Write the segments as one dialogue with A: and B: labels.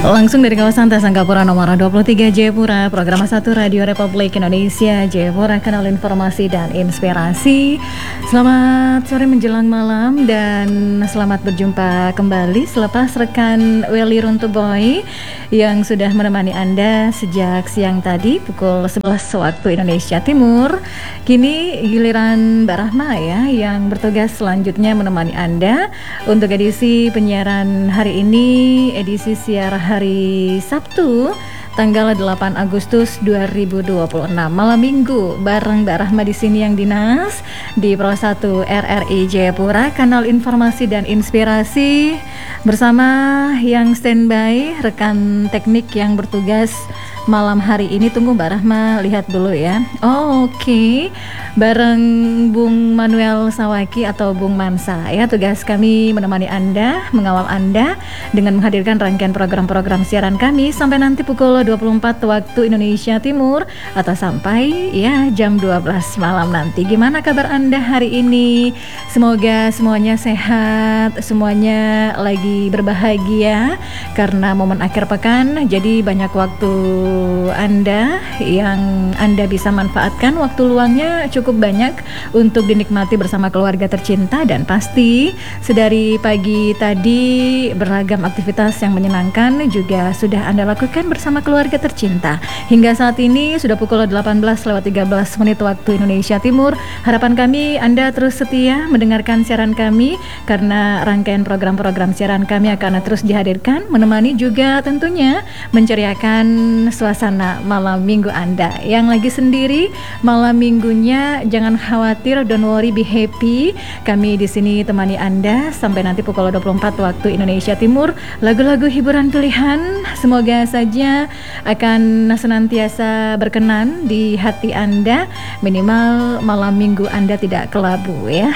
A: Langsung dari kawasan Tasangkapura nomor 23 Jayapura, program 1 Radio Republik Indonesia Jayapura, kanal informasi dan inspirasi. Selamat sore menjelang malam dan selamat berjumpa kembali selepas rekan Welly Runtuboy yang sudah menemani Anda sejak siang tadi pukul 11 waktu Indonesia Timur. Kini giliran Mbak Rahma ya yang bertugas selanjutnya menemani Anda untuk edisi penyiaran hari ini, edisi siar hari Sabtu tanggal 8 Agustus 2026 malam Minggu bareng Mbak Rahma di sini yang dinas di Pro 1 RRI Jayapura, kanal informasi dan inspirasi, bersama yang standby rekan teknik yang bertugas malam hari ini. Tunggu Mbak Rahma lihat dulu ya. Oke. Bareng Bung Manuel Sawaki atau Bung Mansa ya, tugas kami menemani Anda, mengawal Anda dengan menghadirkan rangkaian program-program siaran kami sampai nanti pukul 24 waktu Indonesia Timur atau sampai ya jam 12 malam nanti. Gimana kabar Anda hari ini? Semoga semuanya sehat, semuanya lagi berbahagia karena momen akhir pekan, jadi banyak waktu Anda yang Anda bisa manfaatkan, waktu luangnya cukup banyak untuk dinikmati bersama keluarga tercinta, dan pasti sedari pagi tadi beragam aktivitas yang menyenangkan juga sudah Anda lakukan bersama keluarga tercinta. Hingga saat ini sudah pukul 18:13 waktu Indonesia Timur. Harapan kami Anda terus setia mendengarkan siaran kami karena rangkaian program-program siaran kami akan terus dihadirkan menemani juga tentunya menceriakan suasana malam minggu Anda. Yang lagi sendiri malam minggunya jangan khawatir, don't worry, be happy. Kami di sini temani Anda sampai nanti pukul 24 waktu Indonesia Timur. Lagu-lagu hiburan pilihan semoga saja akan senantiasa berkenan di hati Anda, minimal malam minggu Anda tidak kelabu ya.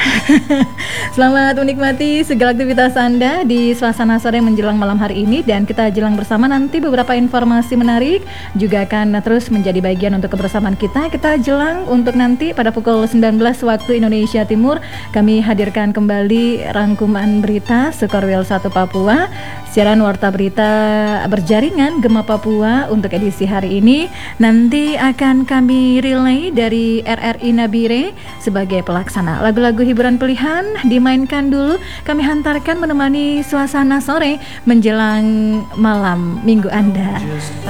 A: Selamat menikmati segala aktivitas Anda di suasana sore menjelang malam hari ini, dan kita jelang bersama nanti beberapa informasi menarik juga akan terus menjadi bagian untuk kebersamaan kita. Kita jelang untuk nanti pada pukul 19 waktu Indonesia Timur kami hadirkan kembali rangkuman berita Sukorwil 1 Papua, siaran warta berita berjaringan Gema Papua untuk edisi hari ini. Nanti akan kami relay dari RRI Nabire sebagai pelaksana. Lagu-lagu hiburan pilihan dimainkan dulu, kami hantarkan menemani suasana sore menjelang malam minggu Anda.